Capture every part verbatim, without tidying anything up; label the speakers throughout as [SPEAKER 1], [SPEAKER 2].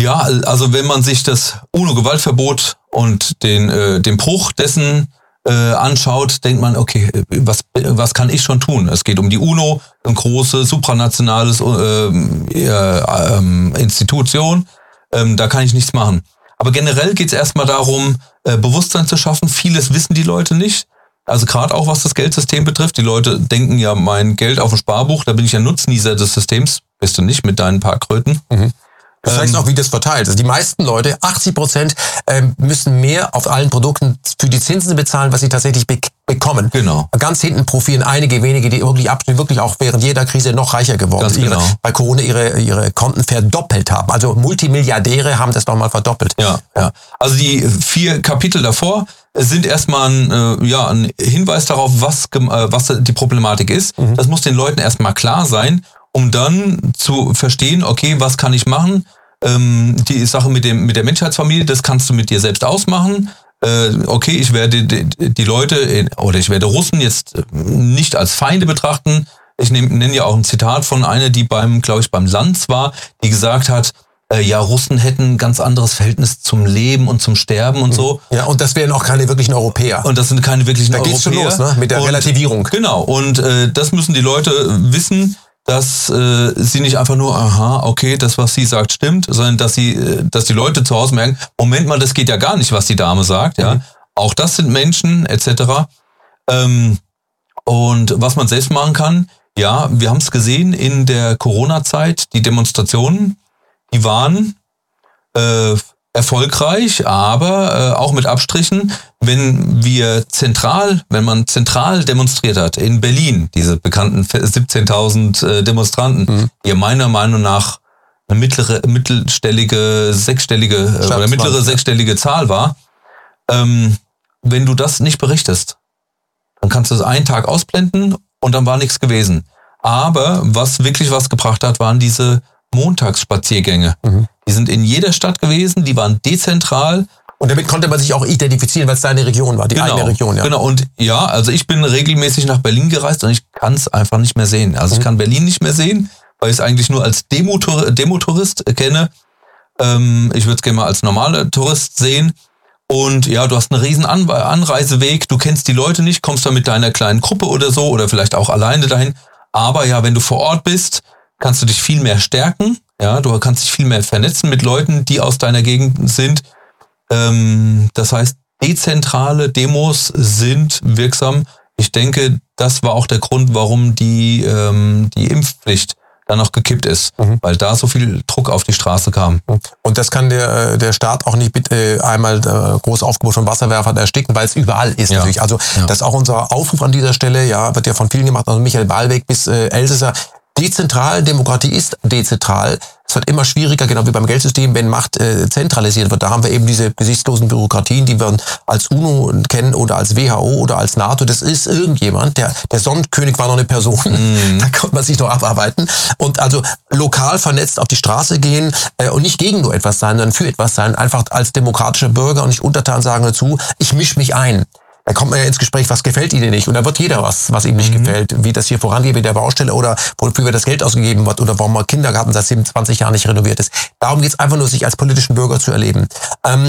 [SPEAKER 1] Ja, also wenn man sich das UNO-Gewaltverbot und den, äh, den Bruch dessen äh, anschaut, denkt man, okay, was, was kann ich schon tun? Es geht um die UNO, eine große supranationales äh, äh, Institution, ähm, da kann ich nichts machen. Aber generell geht es erstmal darum, äh, Bewusstsein zu schaffen. Vieles wissen die Leute nicht. Also gerade auch, was das Geldsystem betrifft. Die Leute denken ja, mein Geld auf dem Sparbuch, da bin ich ja Nutznießer des Systems. Bist du nicht mit deinen paar Kröten.
[SPEAKER 2] Mhm. Du zeigst ähm, auch, wie das verteilt. Also die meisten Leute, achtzig Prozent, ähm, müssen mehr auf allen Produkten für die Zinsen bezahlen, was sie tatsächlich be- bekommen.
[SPEAKER 1] Genau.
[SPEAKER 2] Ganz hinten profitieren einige wenige, die wirklich abschließen, wirklich auch während jeder Krise noch reicher geworden sind.
[SPEAKER 1] Genau.
[SPEAKER 2] Bei Corona ihre, ihre Konten verdoppelt haben. Also Multimilliardäre haben das nochmal verdoppelt.
[SPEAKER 1] Ja, ja. Also die vier Kapitel davor sind erstmal ein, äh, ja, ein Hinweis darauf, was, äh, was die Problematik ist. Mhm. Das muss den Leuten erstmal klar sein, um dann zu verstehen, okay, was kann ich machen? Ähm, die Sache mit dem mit der Menschheitsfamilie, das kannst du mit dir selbst ausmachen. Äh, okay, ich werde die, die Leute in, oder ich werde Russen jetzt nicht als Feinde betrachten. Ich nenne ja auch ein Zitat von einer, die beim, glaube ich, beim Lanz war, die gesagt hat, äh, ja, Russen hätten ein ganz anderes Verhältnis zum Leben und zum Sterben und so.
[SPEAKER 2] Ja, und das wären auch keine wirklichen Europäer.
[SPEAKER 1] Und das sind keine wirklichen
[SPEAKER 2] da
[SPEAKER 1] Europäer.
[SPEAKER 2] Da geht's schon los, ne? Mit der
[SPEAKER 1] und,
[SPEAKER 2] Relativierung.
[SPEAKER 1] Genau, und äh, das müssen die Leute wissen, dass äh, sie nicht einfach nur, aha, okay, das, was sie sagt, stimmt, sondern dass sie, äh, dass die Leute zu Hause merken, Moment mal, das geht ja gar nicht, was die Dame sagt, ja. Mhm. Auch das sind Menschen, et cetera. Ähm, und was man selbst machen kann, ja, wir haben es gesehen in der Corona-Zeit, die Demonstrationen, die waren äh, erfolgreich, aber äh, auch mit Abstrichen. Wenn wir zentral, wenn man zentral demonstriert hat, in Berlin, diese bekannten siebzehntausend äh, Demonstranten, mhm. die meiner Meinung nach eine mittlere, mittelstellige, sechsstellige äh, oder mittlere sechsstellige Zahl war, ähm, wenn du das nicht berichtest, dann kannst du es einen Tag ausblenden und dann war nichts gewesen. Aber was wirklich was gebracht hat, waren diese Montagsspaziergänge. Mhm. Die sind in jeder Stadt gewesen, die waren dezentral.
[SPEAKER 2] Und damit konnte man sich auch identifizieren, weil es seine Region war, die
[SPEAKER 1] genau,
[SPEAKER 2] eigene Region. Ja.
[SPEAKER 1] Genau, und ja, also ich bin regelmäßig nach Berlin gereist und ich kann es einfach nicht mehr sehen. Also mhm. ich kann Berlin nicht mehr sehen, weil ich es eigentlich nur als Demotor- Demotourist kenne. Ähm, ich würde es gerne mal als normaler Tourist sehen. Und ja, du hast einen riesen An- Anreiseweg, du kennst die Leute nicht, kommst da mit deiner kleinen Gruppe oder so oder vielleicht auch alleine dahin. Aber ja, wenn du vor Ort bist, kannst du dich viel mehr stärken. Ja, du kannst dich viel mehr vernetzen mit Leuten, die aus deiner Gegend sind. Ähm, das heißt, dezentrale Demos sind wirksam. Ich denke, das war auch der Grund, warum die, ähm, die Impfpflicht dann noch gekippt ist, mhm. weil da so viel Druck auf die Straße kam.
[SPEAKER 2] Und das kann der, der Staat auch nicht mit äh, einmal äh, groß Aufgebot von Wasserwerfern ersticken, weil es überall ist ja. natürlich. Also ja. das ist auch unser Aufruf an dieser Stelle, ja, wird ja von vielen gemacht, also Michael Ballweg bis äh, Elsässer. Dezentral, Demokratie ist dezentral. Es wird immer schwieriger, genau wie beim Geldsystem, wenn Macht äh, zentralisiert wird. Da haben wir eben diese gesichtslosen Bürokratien, die wir als UNO kennen oder als W H O oder als NATO. Das ist irgendjemand. Der, der Sonnenkönig war noch eine Person. Mhm. Da konnte man sich noch abarbeiten. Und also lokal vernetzt auf die Straße gehen äh, und nicht gegen nur etwas sein, sondern für etwas sein. Einfach als demokratischer Bürger und nicht untertan sagen dazu, ich mische mich ein. Da kommt man ja ins Gespräch, was gefällt Ihnen nicht? Und da wird jeder was, was ihm nicht mhm. gefällt. Wie das hier vorangeht mit der Baustelle oder wofür das Geld ausgegeben wird oder warum man Kindergarten seit siebenundzwanzig Jahren nicht renoviert ist. Darum geht es einfach nur, sich als politischen Bürger zu erleben. Ähm,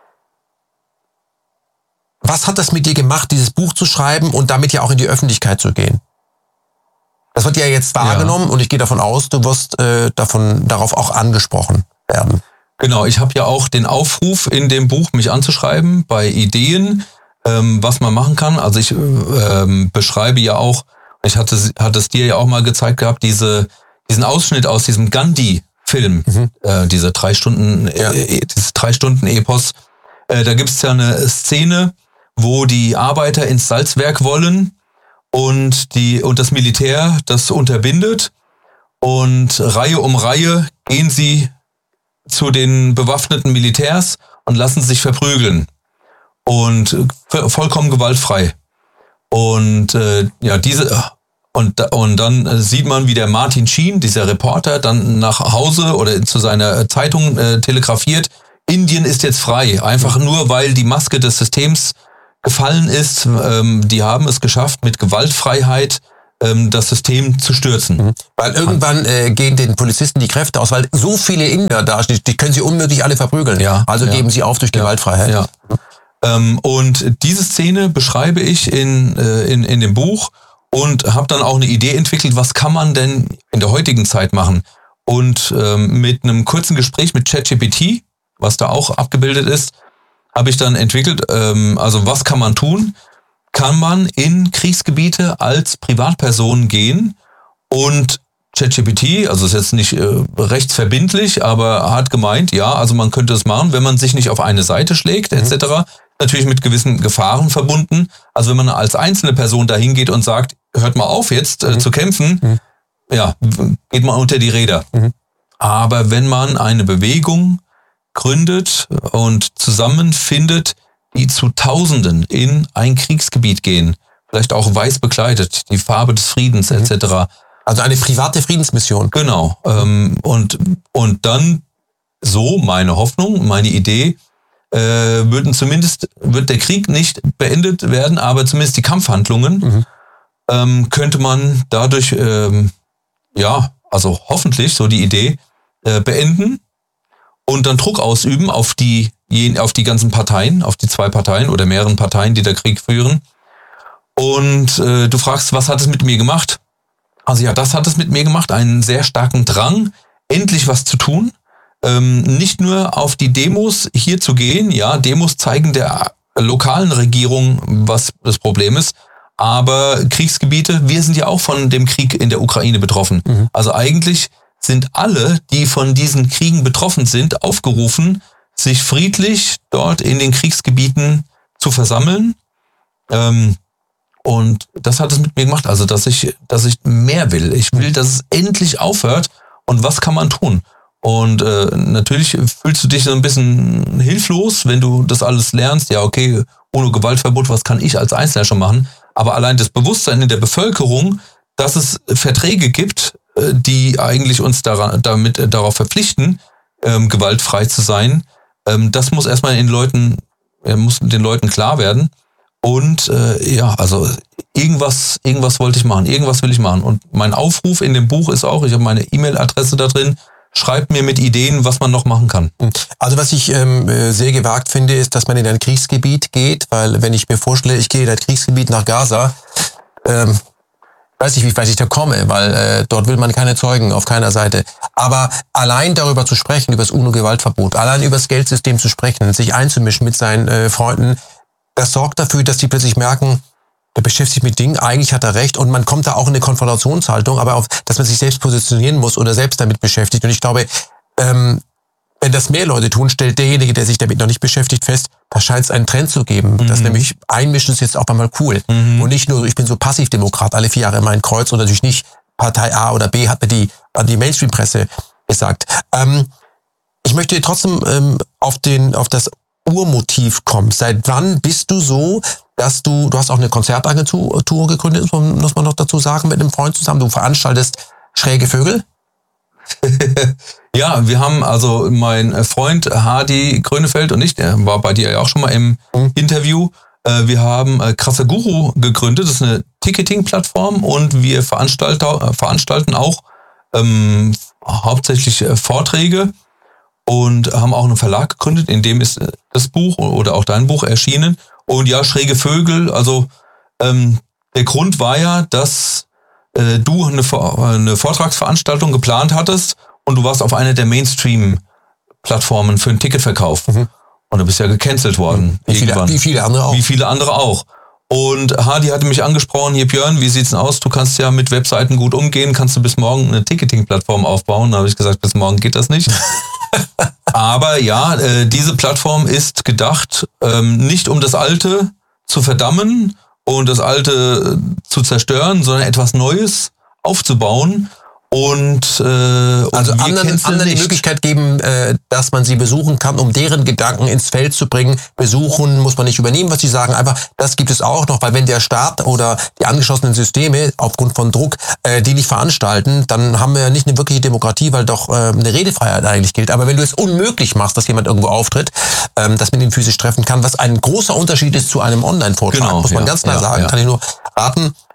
[SPEAKER 2] was hat das mit dir gemacht, dieses Buch zu schreiben und damit ja auch in die Öffentlichkeit zu gehen? Das wird ja jetzt wahrgenommen ja. und ich gehe davon aus, du wirst äh, davon darauf auch angesprochen werden.
[SPEAKER 1] Genau, ich habe ja auch den Aufruf in dem Buch, mich anzuschreiben bei Ideen, Ähm, was man machen kann. Also ich ähm, beschreibe ja auch, ich hatte, hatte es dir ja auch mal gezeigt gehabt, diese, diesen Ausschnitt aus diesem Gandhi-Film, mhm. äh, diese drei Stunden, ja. äh, dieses drei Stunden Epos. Äh, da gibt es ja eine Szene, wo die Arbeiter ins Salzwerk wollen und die und das Militär das unterbindet und Reihe um Reihe gehen sie zu den bewaffneten Militärs und lassen sich verprügeln. Und vollkommen gewaltfrei. Und äh, ja, diese und und dann sieht man, wie der Martin Sheen, dieser Reporter, dann nach Hause oder zu seiner Zeitung äh, telegrafiert, Indien ist jetzt frei, einfach nur, weil die Maske des Systems gefallen ist. Ähm, die haben es geschafft, mit Gewaltfreiheit ähm, das System zu stürzen.
[SPEAKER 2] Mhm. Weil irgendwann äh, gehen den Polizisten die Kräfte aus, weil so viele Inder da stehen, die können sie unmöglich alle verprügeln.
[SPEAKER 1] Ja,
[SPEAKER 2] also
[SPEAKER 1] ja.
[SPEAKER 2] geben sie auf durch
[SPEAKER 1] ja,
[SPEAKER 2] Gewaltfreiheit.
[SPEAKER 1] Ja. Ähm, und diese Szene beschreibe ich in, äh, in, in dem Buch und habe dann auch eine Idee entwickelt, was kann man denn in der heutigen Zeit machen? Und ähm, mit einem kurzen Gespräch mit ChatGPT, was da auch abgebildet ist, habe ich dann entwickelt, ähm, also was kann man tun? Kann man in Kriegsgebiete als Privatperson gehen und ChatGPT, also ist jetzt nicht äh, rechtsverbindlich, aber hat gemeint, ja, also man könnte es machen, wenn man sich nicht auf eine Seite schlägt, mhm. et cetera. Natürlich mit gewissen Gefahren verbunden. Also wenn man als einzelne Person dahin geht und sagt, hört mal auf jetzt äh, mhm. zu kämpfen, mhm. ja, geht man unter die Räder. Mhm. Aber wenn man eine Bewegung gründet und zusammenfindet, die zu Tausenden in ein Kriegsgebiet gehen, vielleicht auch weiß bekleidet, die Farbe des Friedens mhm. et cetera.
[SPEAKER 2] Also eine private Friedensmission.
[SPEAKER 1] Genau. Ähm, und, und dann so meine Hoffnung, meine Idee, äh, würden zumindest, wird der Krieg nicht beendet werden, aber zumindest die Kampfhandlungen mhm. ähm, könnte man dadurch, ähm, ja, also hoffentlich, so die Idee, äh, beenden und dann Druck ausüben auf die, auf die ganzen Parteien, auf die zwei Parteien oder mehreren Parteien, die da Krieg führen. Und äh, du fragst, was hat es mit mir gemacht? Also ja, das hat es mit mir gemacht, einen sehr starken Drang, endlich was zu tun. Ähm, nicht nur auf die Demos hier zu gehen, ja, Demos zeigen der lokalen Regierung, was das Problem ist, aber Kriegsgebiete, wir sind ja auch von dem Krieg in der Ukraine betroffen. Mhm. Also eigentlich sind alle, die von diesen Kriegen betroffen sind, aufgerufen, sich friedlich dort in den Kriegsgebieten zu versammeln. Ähm, und das hat es mit mir gemacht, also dass ich, dass ich mehr will. Ich will, dass es endlich aufhört. Und was kann man tun? Und äh, natürlich fühlst du dich so ein bisschen hilflos, wenn du das alles lernst. Ja, okay, ohne Gewaltverbot, was kann ich als Einzelner schon machen? Aber allein das Bewusstsein in der Bevölkerung, dass es Verträge gibt, die eigentlich uns daran, damit äh, darauf verpflichten, ähm, gewaltfrei zu sein, ähm, das muss erstmal den Leuten, äh, muss den Leuten klar werden. Und äh, ja, also irgendwas, irgendwas wollte ich machen, irgendwas will ich machen. Und mein Aufruf in dem Buch ist auch, ich habe meine E-Mail-Adresse da drin, schreibt mir mit Ideen, was man noch machen kann.
[SPEAKER 2] Also was ich ähm, sehr gewagt finde, ist, dass man in ein Kriegsgebiet geht, weil wenn ich mir vorstelle, ich gehe in ein Kriegsgebiet nach Gaza, ähm, weiß nicht, wie weit ich da komme, weil äh, dort will man keine Zeugen auf keiner Seite. Aber allein darüber zu sprechen, über das UNO-Gewaltverbot, allein über das Geldsystem zu sprechen, sich einzumischen mit seinen äh, Freunden, das sorgt dafür, dass die plötzlich merken, der beschäftigt sich mit Dingen, eigentlich hat er recht und man kommt da auch in eine Konfrontationshaltung, aber auch, dass man sich selbst positionieren muss oder selbst damit beschäftigt. Und ich glaube, ähm, wenn das mehr Leute tun, stellt derjenige, der sich damit noch nicht beschäftigt, fest, da scheint es einen Trend zu geben. Mhm. Das nämlich Einmischen ist jetzt auch mal cool. Mhm. Und nicht nur so, ich bin so Passivdemokrat, alle vier Jahre immer ein Kreuz und natürlich nicht Partei A oder B, hat mir die, die Mainstream-Presse gesagt. Ähm, ich möchte trotzdem ähm, auf, den, auf das Urmotiv kommen. Seit wann bist du so, dass du, du hast auch eine Konzertagentur gegründet, muss man noch dazu sagen, mit einem Freund zusammen, du veranstaltest Schräge Vögel?
[SPEAKER 1] Ja, wir haben also mein Freund Hardy Grönefeld und ich, der war bei dir ja auch schon mal im mhm. Interview. Wir haben Krasser Guru gegründet, das ist eine Ticketing-Plattform und wir veranstalten auch ähm, hauptsächlich Vorträge und haben auch einen Verlag gegründet, in dem ist das Buch oder auch dein Buch erschienen. Und ja, Schräge Vögel, also ähm, der Grund war ja, dass äh, du eine, eine Vortragsveranstaltung geplant hattest und du warst auf einer der Mainstream-Plattformen für einen Ticketverkauf. Mhm. Und du bist ja gecancelt worden.
[SPEAKER 2] Wie viele, wie viele andere auch.
[SPEAKER 1] Wie viele andere auch. Und Hardy hatte mich angesprochen, hier Björn, wie sieht's denn aus? Du kannst ja mit Webseiten gut umgehen, kannst du bis morgen eine Ticketing-Plattform aufbauen? Da habe ich gesagt, bis morgen geht das nicht. Aber ja, äh, diese Plattform ist gedacht, ähm, nicht um das Alte zu verdammen und das Alte zu zerstören, sondern etwas Neues aufzubauen. Und, äh, und
[SPEAKER 2] also anderen, anderen die Möglichkeit geben, äh, dass man sie besuchen kann, um deren Gedanken ins Feld zu bringen. Besuchen muss man nicht übernehmen, was sie sagen. Einfach, das gibt es auch noch, weil wenn der Staat oder die angeschlossenen Systeme aufgrund von Druck äh, die nicht veranstalten, dann haben wir ja nicht eine wirkliche Demokratie, weil doch äh, eine Redefreiheit eigentlich gilt. Aber wenn du es unmöglich machst, dass jemand irgendwo auftritt, ähm, dass man ihn physisch treffen kann, was ein großer Unterschied ist zu einem Online-Vortrag, genau, muss man ja, ganz klar ja, sagen, ja. kann ich nur raten.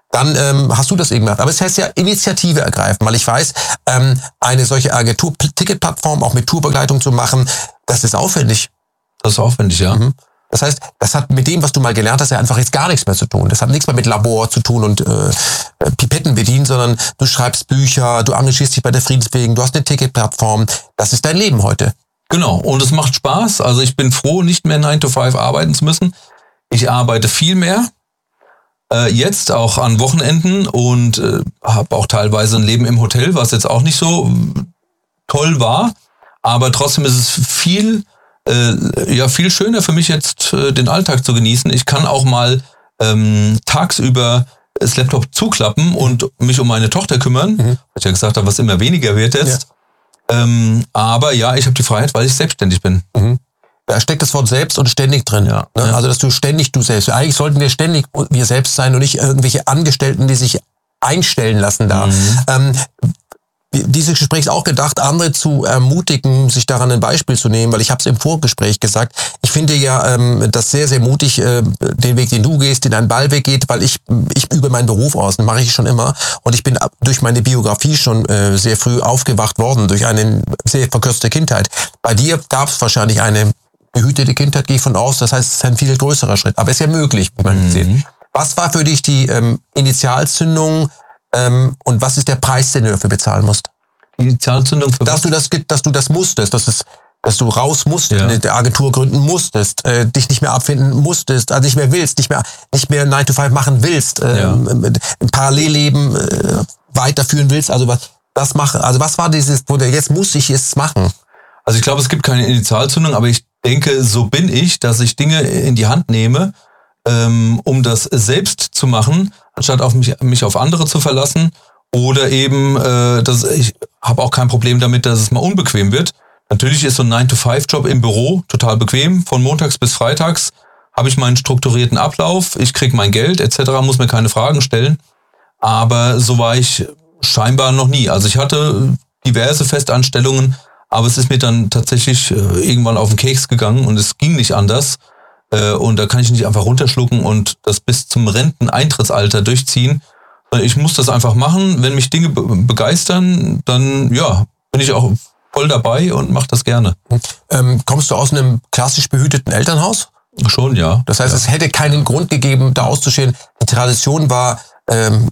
[SPEAKER 2] dann ähm, hast du das eben gemacht. Aber es heißt ja Initiative ergreifen, weil ich weiß, ähm, eine solche Agentur-Ticketplattform auch mit Tourbegleitung zu machen, das ist aufwendig.
[SPEAKER 1] Das ist aufwendig, ja.
[SPEAKER 2] Mhm. Das heißt, das hat mit dem, was du mal gelernt hast, ja einfach jetzt gar nichts mehr zu tun. Das hat nichts mehr mit Labor zu tun und äh, Pipetten bedienen, sondern du schreibst Bücher, du engagierst dich bei der Friedensbewegung, du hast eine Ticketplattform. Das ist dein Leben heute.
[SPEAKER 1] Genau, und es macht Spaß. Also ich bin froh, nicht mehr nine to five arbeiten zu müssen. Ich arbeite viel mehr. Äh, jetzt auch an Wochenenden und äh, habe auch teilweise ein Leben im Hotel, was jetzt auch nicht so toll war, aber trotzdem ist es viel, äh, ja viel schöner für mich jetzt äh, den Alltag zu genießen. Ich kann auch mal ähm, tagsüber das Laptop zuklappen und mich um meine Tochter kümmern, mhm. was ich ja gesagt habe, was immer weniger wird jetzt. Ja. Ähm, aber ja, ich habe die Freiheit, weil ich selbstständig bin.
[SPEAKER 2] Mhm. Da steckt das Wort selbst und ständig drin. Ja, ne? Ja. Also, dass du ständig du selbst. Eigentlich sollten wir ständig wir selbst sein und nicht irgendwelche Angestellten, die sich einstellen lassen da. Mhm. Ähm, dieses Gespräch ist auch gedacht, andere zu ermutigen, sich daran ein Beispiel zu nehmen, weil ich habe es im Vorgespräch gesagt, ich finde ja ähm, das sehr, sehr mutig, äh, den Weg, den du gehst, den ein Ballweg geht, weil ich ich übe meinen Beruf aus, den mache ich schon immer und ich bin durch meine Biografie schon äh, sehr früh aufgewacht worden, durch eine sehr verkürzte Kindheit. Bei dir gab es wahrscheinlich eine behütete Kindheit, gehe ich von aus, das heißt, es ist ein viel größerer Schritt, aber es ist ja möglich, wie man mhm. sieht. Was war für dich die ähm, Initialzündung, Ähm, und was ist der Preis, den du dafür bezahlen musst?
[SPEAKER 1] Die Initialzündung für
[SPEAKER 2] dass was? du das, dass du das musstest, dass es, dass du raus musst,
[SPEAKER 1] ja.
[SPEAKER 2] eine Agentur gründen musstest, äh, dich nicht mehr abfinden musstest, also nicht mehr willst, nicht mehr, nicht mehr nine to five machen willst, äh, ja. ein Parallelleben äh, weiterführen willst. Also was, das machen. Also was war dieses, wo der jetzt muss ich es machen?
[SPEAKER 1] Also ich glaube, es gibt keine Initialzündung, aber ich denke, so bin ich, dass ich Dinge in die Hand nehme, ähm, um das selbst zu machen, anstatt auf mich, mich auf andere zu verlassen. Oder eben, äh, dass ich habe auch kein Problem damit, dass es mal unbequem wird. Natürlich ist so ein nine to five Job im Büro total bequem. Von montags bis freitags habe ich meinen strukturierten Ablauf. Ich kriege mein Geld et cetera, muss mir keine Fragen stellen. Aber so war ich scheinbar noch nie. Also ich hatte diverse Festanstellungen, aber es ist mir dann tatsächlich äh, irgendwann auf den Keks gegangen und es ging nicht anders. Äh, und da kann ich nicht einfach runterschlucken und das bis zum Renteneintrittsalter durchziehen. Ich muss das einfach machen. Wenn mich Dinge be- begeistern, dann ja, bin ich auch voll dabei und mache das gerne.
[SPEAKER 2] Ähm, kommst du aus einem klassisch behüteten Elternhaus?
[SPEAKER 1] Schon, ja.
[SPEAKER 2] Das heißt,
[SPEAKER 1] ja.
[SPEAKER 2] es hätte keinen Grund gegeben, da auszustehen. Die Tradition war, ähm,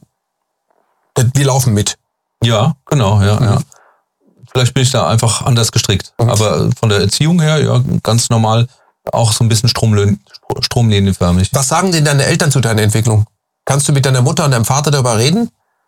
[SPEAKER 2] wir laufen mit.
[SPEAKER 1] Ja, genau, ja, mhm. ja. Vielleicht bin ich da einfach anders gestrickt. Mhm. Aber von der Erziehung her, ja, ganz normal, auch so ein bisschen Stromlin- stromlinienförmig.
[SPEAKER 2] Was sagen denn deine Eltern zu deiner Entwicklung? Kannst du mit deiner Mutter und deinem Vater darüber reden?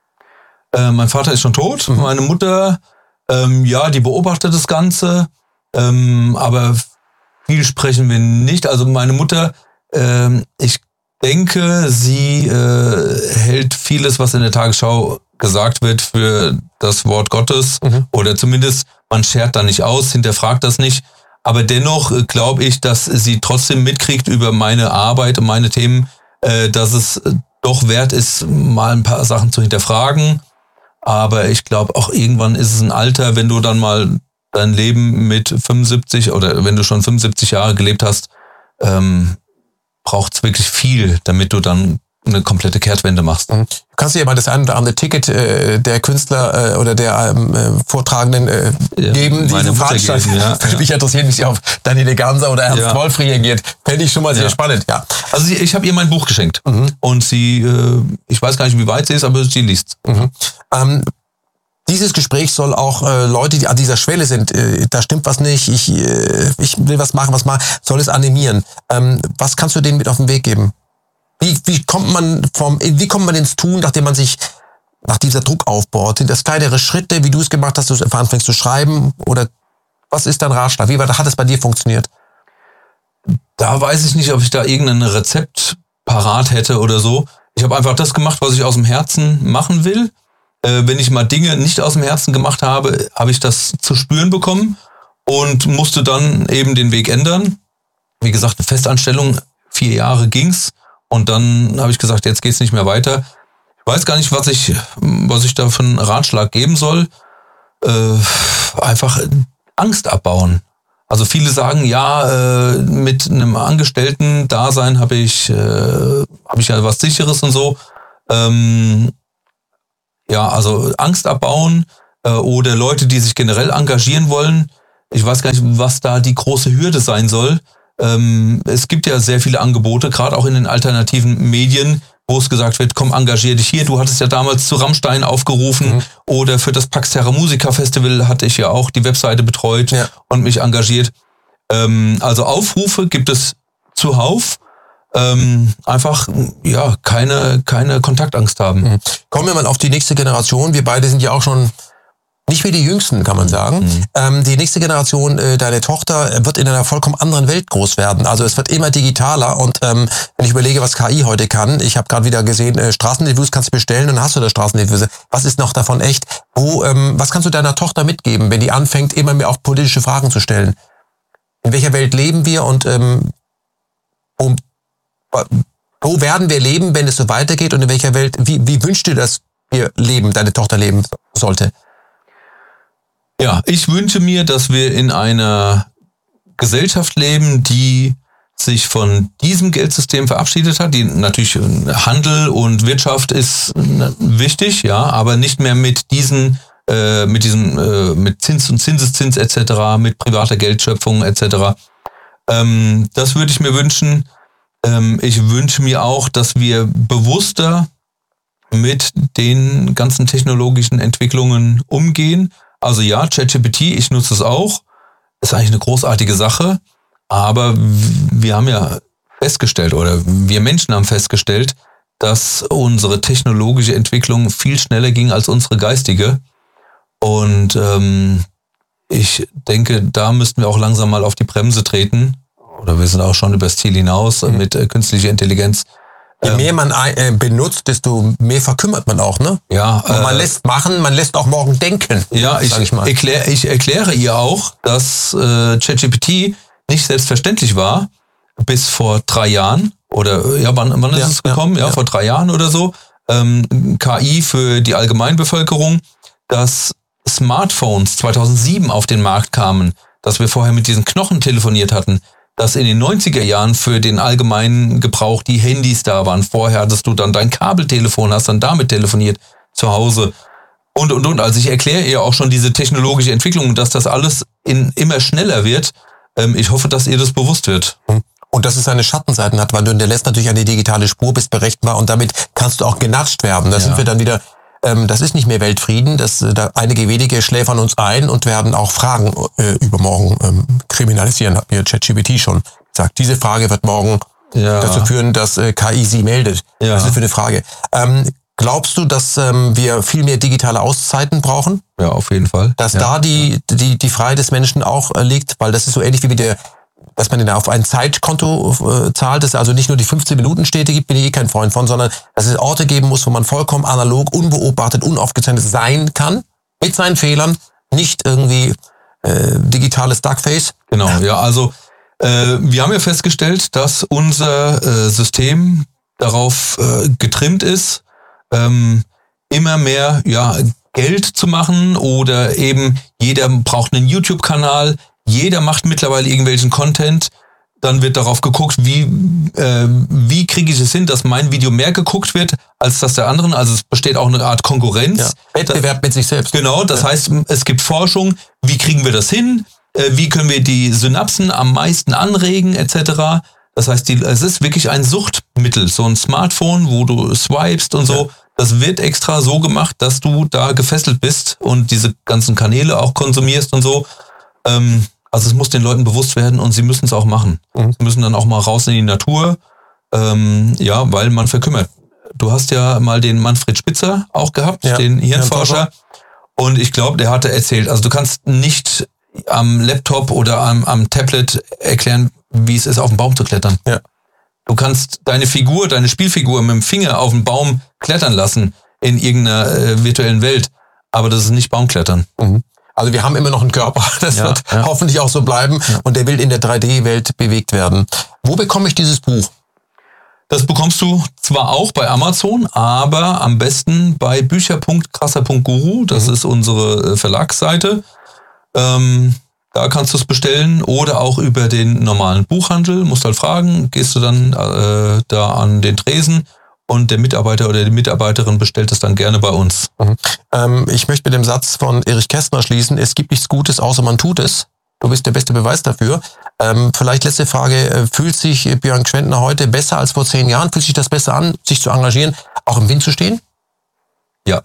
[SPEAKER 1] Äh, mein Vater ist schon tot. Mhm. Meine Mutter, ähm, ja, die beobachtet das Ganze. Ähm, aber viel sprechen wir nicht. Also meine Mutter, ähm, ich denke, sie äh, hält vieles, was in der Tagesschau gesagt wird, für das Wort Gottes. Mhm. Oder zumindest, man schert da nicht aus, hinterfragt das nicht. Aber dennoch äh, glaube ich, dass sie trotzdem mitkriegt über meine Arbeit und meine Themen, äh, dass es doch wert ist, mal ein paar Sachen zu hinterfragen. Aber ich glaube, auch irgendwann ist es ein Alter, wenn du dann mal dein Leben mit fünfundsiebzig oder wenn du schon fünfundsiebzig Jahre gelebt hast, ähm, braucht es wirklich viel, damit du dann eine komplette Kehrtwende machst.
[SPEAKER 2] Du kannst dir ja mal das ein oder andere Ticket äh, der Künstler äh, oder der ähm, äh, Vortragenden äh, ja, geben, die so veranstalten. Ja, Würde ja. mich interessieren, wie sie auf Daniele Ganser oder Ernst ja. Wolf reagiert. Fände ich schon mal sehr ja. spannend. Ja.
[SPEAKER 1] Also ich habe ihr mein Buch geschenkt. Mhm. Und sie, äh, ich weiß gar nicht, wie weit sie ist, aber sie liest.
[SPEAKER 2] Mhm. Ähm, dieses Gespräch soll auch äh, Leute, die an dieser Schwelle sind, äh, da stimmt was nicht, ich, äh, ich will was machen, was machen, soll es animieren. Ähm, was kannst du denen mit auf den Weg geben? Wie, wie kommt man vom, wie kommt man ins Tun, nachdem man sich nach dieser Druck aufbaut? Sind das kleinere Schritte, wie du es gemacht hast, dass du anfängst zu schreiben? Oder was ist dein Ratschlag? Wie hat es bei dir funktioniert?
[SPEAKER 1] Da weiß ich nicht, ob ich da irgendein Rezept parat hätte oder so. Ich habe einfach das gemacht, was ich aus dem Herzen machen will. Äh, wenn ich mal Dinge nicht aus dem Herzen gemacht habe, habe ich das zu spüren bekommen und musste dann eben den Weg ändern. Wie gesagt, eine Festanstellung, vier Jahre ging's. Und dann habe ich gesagt, jetzt geht's nicht mehr weiter. Ich weiß gar nicht, was ich, was ich da für einen Ratschlag geben soll. Äh, einfach Angst abbauen. Also viele sagen, ja, äh, mit einem Angestellten-Dasein habe ich, äh, habe ich ja was Sicheres und so. Ähm, ja, also Angst abbauen äh, oder Leute, die sich generell engagieren wollen. Ich weiß gar nicht, was da die große Hürde sein soll. Ähm, es gibt ja sehr viele Angebote, gerade auch in den alternativen Medien, wo es gesagt wird, komm, engagier dich hier. Du hattest ja damals zu Rammstein aufgerufen mhm. oder für das Pax Terra Musica Festival hatte ich ja auch die Webseite betreut ja. und mich engagiert. Ähm, also Aufrufe gibt es zuhauf. Ähm, einfach, ja, keine, keine Kontaktangst haben.
[SPEAKER 2] Mhm. Kommen wir mal auf die nächste Generation. Wir beide sind ja auch schon nicht mehr die Jüngsten, kann man sagen. Mhm. Ähm, die nächste Generation, äh, deine Tochter, wird in einer vollkommen anderen Welt groß werden. Also es wird immer digitaler und ähm, wenn ich überlege, was K I heute kann, ich habe gerade wieder gesehen, äh, Straßenreviews kannst du bestellen und dann hast du das Straßenreviews. Was ist noch davon echt? Wo, ähm, was kannst du deiner Tochter mitgeben, wenn die anfängt, immer mehr auch politische Fragen zu stellen? In welcher Welt leben wir und ähm, um, wo werden wir leben, wenn es so weitergeht und in welcher Welt, wie, wie wünschst du, dass wir leben, deine Tochter leben sollte?
[SPEAKER 1] Ja, ich wünsche mir, dass wir in einer Gesellschaft leben, die sich von diesem Geldsystem verabschiedet hat. Die natürlich Handel und Wirtschaft ist wichtig, ja, aber nicht mehr mit diesen, äh, mit diesem, äh, mit Zins und Zinseszins et cetera, mit privater Geldschöpfung et cetera. Ähm, das würde ich mir wünschen. Ähm, ich wünsche mir auch, dass wir bewusster mit den ganzen technologischen Entwicklungen umgehen. Also ja, ChatGPT, ich nutze es auch. Ist eigentlich eine großartige Sache. Aber wir haben ja festgestellt, oder wir Menschen haben festgestellt, dass unsere technologische Entwicklung viel schneller ging als unsere geistige. Und ähm, ich denke, da müssten wir auch langsam mal auf die Bremse treten. Oder wir sind auch schon übers Ziel hinaus mhm. mit äh, künstlicher Intelligenz.
[SPEAKER 2] Je mehr man äh, benutzt, desto mehr verkümmert man auch, ne?
[SPEAKER 1] Ja.
[SPEAKER 2] Und man äh, lässt machen, man lässt auch morgen denken.
[SPEAKER 1] Ja, ich, ich, erklär, ich erkläre ihr auch, dass äh, ChatGPT nicht selbstverständlich war bis vor drei Jahren. Oder ja, wann, wann ist ja, es gekommen? Ja, ja, vor drei Jahren oder so. Ähm, K I für die Allgemeinbevölkerung, dass Smartphones zweitausendsieben auf den Markt kamen, dass wir vorher mit diesen Knochen telefoniert hatten, dass in den neunziger Jahren für den allgemeinen Gebrauch die Handys da waren. Vorher hattest du dann dein Kabeltelefon, hast dann damit telefoniert zu Hause und, und, und. Also ich erkläre ihr auch schon diese technologische Entwicklung, dass das alles in immer schneller wird. Ähm, ich hoffe, dass ihr das bewusst wird.
[SPEAKER 2] Und dass es seine Schattenseiten hat, weil du hinterlässt natürlich eine digitale Spur, bist berechenbar und damit kannst du auch genascht werden. Da ja. sind wir dann wieder... Das ist nicht mehr Weltfrieden, das, da einige wenige schläfern uns ein und werden auch Fragen äh, übermorgen ähm, kriminalisieren, hat mir ChatGPT schon gesagt. Diese Frage wird morgen ja. dazu führen, dass äh, K I sie meldet. Ja. Was ist das für eine Frage? Ähm, glaubst du, dass ähm, wir viel mehr digitale Auszeiten brauchen?
[SPEAKER 1] Ja, auf jeden Fall.
[SPEAKER 2] Dass
[SPEAKER 1] ja.
[SPEAKER 2] da die, die, die Freiheit des Menschen auch äh, liegt, weil das ist so ähnlich wie mit der, dass man auf ein Zeitkonto äh, zahlt, dass es also nicht nur die fünfzehn-Minuten-Städte gibt, bin ich eh kein Freund von, sondern dass es Orte geben muss, wo man vollkommen analog, unbeobachtet, unaufgezeichnet sein kann, mit seinen Fehlern, nicht irgendwie äh, digitales Duckface.
[SPEAKER 1] Genau, ja, also äh, wir haben ja festgestellt, dass unser äh, System darauf äh, getrimmt ist, ähm, immer mehr ja Geld zu machen oder eben jeder braucht einen YouTube-Kanal, jeder macht mittlerweile irgendwelchen Content, dann wird darauf geguckt, wie äh, wie kriege ich es hin, dass mein Video mehr geguckt wird, als das der anderen. Also es besteht auch eine Art Konkurrenz. Ja.
[SPEAKER 2] Wettbewerb mit sich selbst.
[SPEAKER 1] Genau, das ja. heißt, es gibt Forschung, wie kriegen wir das hin, äh, wie können wir die Synapsen am meisten anregen, et cetera. Das heißt, die, es ist wirklich ein Suchtmittel, so ein Smartphone, wo du swipest und so. Ja. Das wird extra so gemacht, dass du da gefesselt bist und diese ganzen Kanäle auch konsumierst und so. Ähm, Also es muss den Leuten bewusst werden und sie müssen es auch machen. Mhm. Sie müssen dann auch mal raus in die Natur, ähm, ja, weil man verkümmert. Du hast ja mal den Manfred Spitzer auch gehabt, ja. den Hirnforscher. Und ich glaube, der hatte erzählt, also du kannst nicht am Laptop oder am, am Tablet erklären, wie es ist, auf den Baum zu klettern.
[SPEAKER 2] Ja.
[SPEAKER 1] Du kannst deine Figur, deine Spielfigur mit dem Finger auf den Baum klettern lassen in irgendeiner äh, virtuellen Welt. Aber das ist nicht Baumklettern.
[SPEAKER 2] Mhm. Also wir haben immer noch einen Körper, das ja, wird ja. hoffentlich auch so bleiben ja. und der will in der drei D-Welt bewegt werden. Wo bekomme ich dieses Buch?
[SPEAKER 1] Das bekommst du zwar auch bei Amazon, aber am besten bei bücher punkt krasser punkt guru, das mhm. ist unsere Verlagsseite. Ähm, da kannst du es bestellen oder auch über den normalen Buchhandel, musst halt fragen, gehst du dann äh, da an den Tresen und der Mitarbeiter oder die Mitarbeiterin bestellt es dann gerne bei uns.
[SPEAKER 2] Mhm. Ähm, ich möchte mit dem Satz von Erich Kästner schließen, es gibt nichts Gutes, außer man tut es. Du bist der beste Beweis dafür. Ähm, vielleicht letzte Frage, fühlt sich Björn Gschwendtner heute besser als vor zehn Jahren? Fühlt sich das besser an, sich zu engagieren, auch im Wind zu stehen?
[SPEAKER 1] Ja.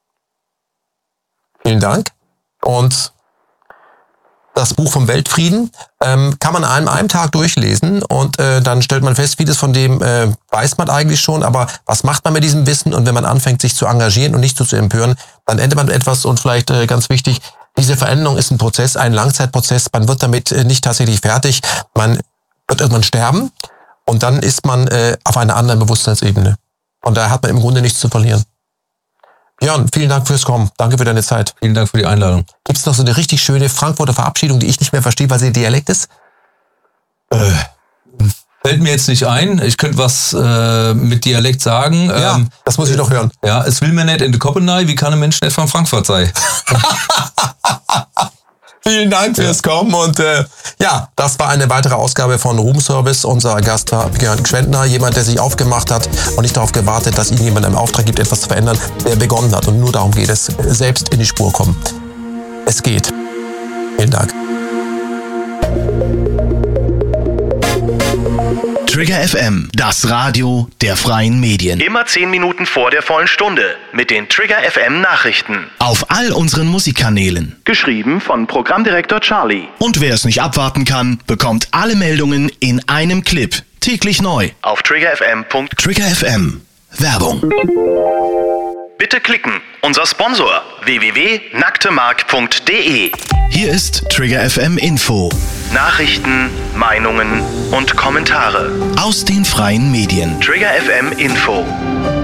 [SPEAKER 2] Vielen Dank. Und das Buch vom Weltfrieden ähm, kann man an einem Tag durchlesen und äh, dann stellt man fest, vieles von dem äh, weiß man eigentlich schon, aber was macht man mit diesem Wissen? Und wenn man anfängt, sich zu engagieren und nicht so zu empören, dann endet man mit etwas. Und vielleicht äh, ganz wichtig, diese Veränderung ist ein Prozess, ein Langzeitprozess. Man wird damit äh, nicht tatsächlich fertig. Man wird irgendwann sterben und dann ist man äh, auf einer anderen Bewusstseinsebene. Und da hat man im Grunde nichts zu verlieren. Björn, vielen Dank fürs Kommen. Danke für deine Zeit.
[SPEAKER 1] Vielen Dank für die Einladung.
[SPEAKER 2] Gibt es noch so eine richtig schöne Frankfurter Verabschiedung, die ich nicht mehr verstehe, weil sie Dialekt ist?
[SPEAKER 1] Äh, fällt mir jetzt nicht ein. Ich könnte was äh, mit Dialekt sagen.
[SPEAKER 2] Ja, ähm, das muss ich noch hören.
[SPEAKER 1] Ja, es will mir nicht in die Koppenei, wie kann ein Mensch nicht von Frankfurt sein?
[SPEAKER 2] Vielen Dank fürs ja. Kommen und äh, ja, das war eine weitere Ausgabe von Room Service. Unser Gast war Björn Gschwendtner, jemand, der sich aufgemacht hat und nicht darauf gewartet, dass ihm jemand einen Auftrag gibt, etwas zu verändern, der begonnen hat. Und nur darum geht es, selbst in die Spur kommen. Es geht. Vielen Dank.
[SPEAKER 3] Trigger F M, das Radio der freien Medien.
[SPEAKER 4] Immer zehn Minuten vor der vollen Stunde mit den Trigger F M Nachrichten.
[SPEAKER 3] Auf all unseren Musikkanälen.
[SPEAKER 4] Geschrieben von Programmdirektor Charlie.
[SPEAKER 3] Und wer es nicht abwarten kann, bekommt alle Meldungen in einem Clip. Täglich neu.
[SPEAKER 4] Auf trigger f m punkt com.
[SPEAKER 3] Trigger F M. Werbung.
[SPEAKER 4] Bitte klicken. Unser Sponsor w w w punkt nacktemark punkt d e.
[SPEAKER 3] Hier ist Trigger F M Info.
[SPEAKER 4] Nachrichten, Meinungen und Kommentare
[SPEAKER 3] aus den freien Medien.
[SPEAKER 4] Trigger F M Info.